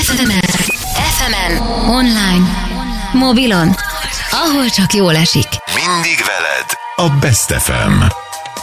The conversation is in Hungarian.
FM-en, online, mobilon, ahol csak jól esik. Mindig veled a Best FM.